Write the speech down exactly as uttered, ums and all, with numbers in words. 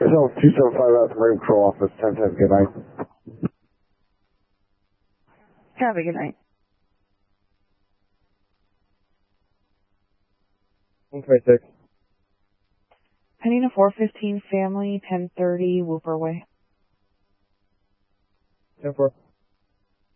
Michelle two seven five out the Marine Patrol office, ten ten, good night. Have a good night. one twenty-six. Heading to four fifteen family, ten thirty, Whooper Way. ten four.